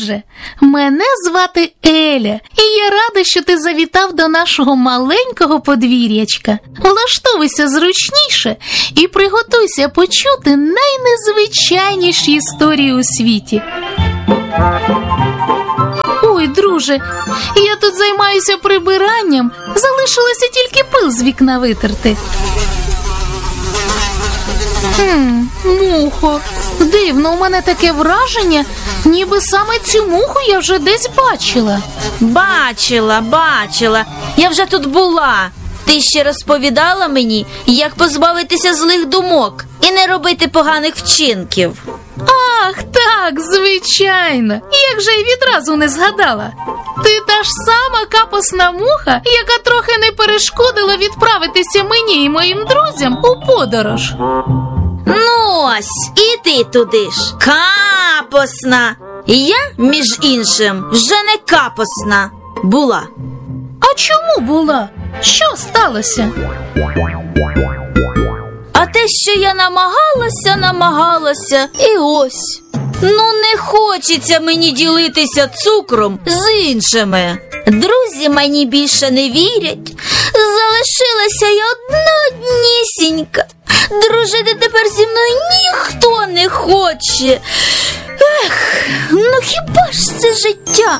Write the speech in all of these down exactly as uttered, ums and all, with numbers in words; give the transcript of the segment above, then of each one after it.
друже, мене звати Еля, і я рада, що ти завітав до нашого маленького подвір'ячка. Влаштовуйся зручніше і приготуйся почути найнезвичайніші історії у світі. Ой, друже, я тут займаюся прибиранням, залишилося тільки пил з вікна витерти. Хм, мухо. Дивно, у мене таке враження, ніби саме цю муху я вже десь бачила. Бачила, бачила. Я вже тут була. Ти ще розповідала мені, як позбавитися злих думок і не робити поганих вчинків. Ах, так, звичайно. Як же я відразу не згадала. Ти та ж сама капосна муха, яка трохи не перешкодила відправитися мені і моїм друзям у подорож. Ну ось, і ти туди ж. Капосна. Я, між іншим, вже не капосна була. А чому була? Що сталося? А те, що я намагалася, намагалася, і ось. Ну не хочеться мені ділитися цукром з іншими. Друзі мені більше не вірять. Залишилася я однісінька. Дружити тепер зі мною ніхто не хоче. Ех, ну хіба ж це життя?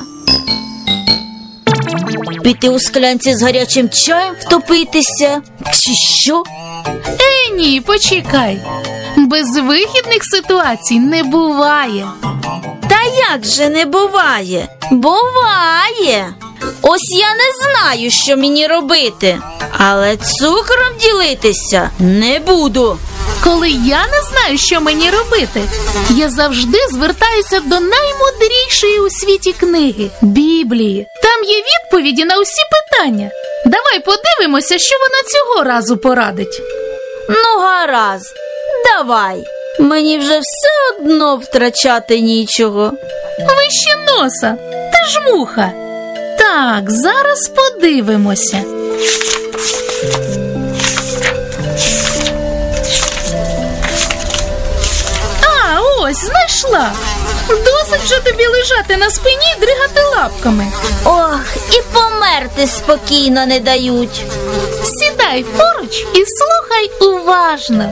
Піти у склянці з гарячим чаєм втопитися? Чи що? Е, ні, почекай. Безвихідних ситуацій не буває. Та як же не буває? Буває. Ось я не знаю, що мені робити, але цукром ділитися не буду. Коли я не знаю, що мені робити, я завжди звертаюся до наймудрішої у світі книги – Біблії. Там є відповіді на усі питання. Давай подивимося, що вона цього разу порадить. Ну, гаразд, давай. Мені вже все одно втрачати нічого. Вище носа, ти ж муха. Так, зараз подивимося. А, ось, знайшла. Досить вже тобі лежати на спині і дригати лапками. Ох, і померти спокійно не дають. Сідай поруч і слухай уважно.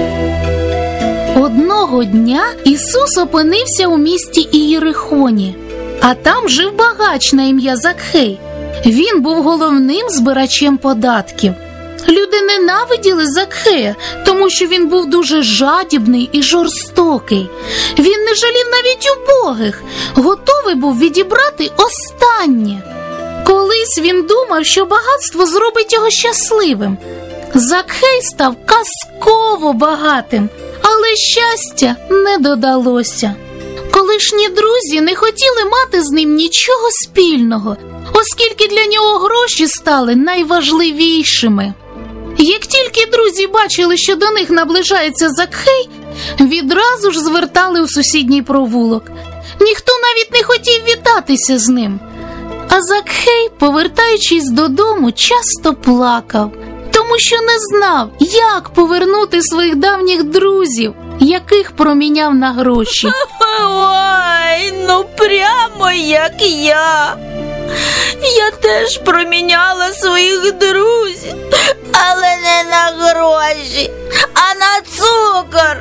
Одного дня Ісус опинився у місті Ієрихоні, а там жив багач на ім'я Закхей. Він був головним збирачем податків. Люди ненавиділи Закхея, тому що він був дуже жадібний і жорстокий. Він не жалів навіть убогих, готовий був відібрати останнє. Колись він думав, що багатство зробить його щасливим. Закхей став казково багатим, але щастя не додалося. Колишні друзі не хотіли мати з ним нічого спільного, оскільки для нього гроші стали найважливішими. Як тільки друзі бачили, що до них наближається Закхей, відразу ж звертали у сусідній провулок. Ніхто навіть не хотів вітатися з ним. А Закхей, повертаючись додому, часто плакав, тому що не знав, як повернути своїх давніх друзів, яких проміняв на гроші. Ой, ну прямо як я. Я теж проміняла своїх друзів, але не на гроші, а на цукор.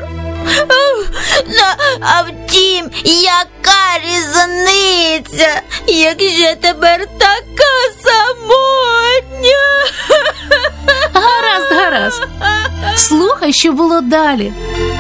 А втім, яка різниця, якщо я тепер така самотня. Гаразд, гаразд. Слухай, що було далі.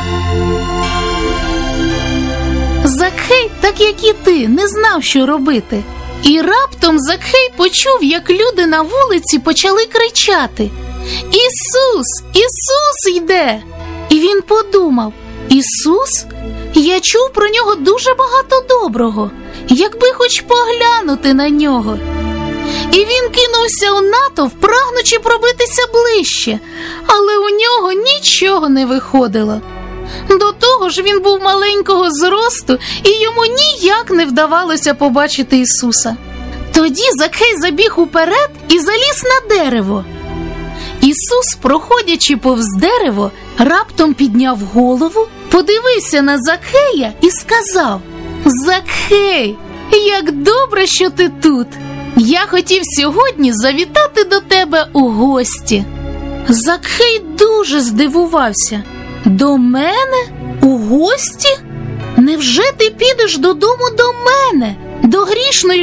Закхей, так як і ти, не знав, що робити. І раптом Закхей почув, як люди на вулиці почали кричати: «Ісус! Ісус йде!» І він подумав: «Ісус? Я чув про нього дуже багато доброго, якби хоч поглянути на нього». І він кинувся у натовп, прагнучи пробитися ближче, але у нього нічого не виходило. До того ж він був маленького зросту, і йому ніяк не вдавалося побачити Ісуса. Тоді Закхей забіг уперед і заліз на дерево. Ісус, проходячи повз дерево, раптом підняв голову, подивився на Закхея і сказав: «Закхей, як добре, що ти тут. Я хотів сьогодні завітати до тебе у гості. Закхей дуже здивувався. До мене? У гості? Невже ти підеш додому до мене, до грішної